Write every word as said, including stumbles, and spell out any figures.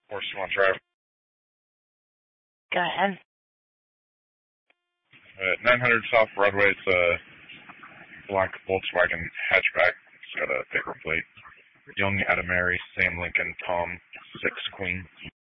Horse you want to drive? Go ahead. Uh, nine hundred South Broadway, it's a black Volkswagen hatchback. It's got a paper plate. Young Adam Mary, Sam Lincoln, Tom, six Queen.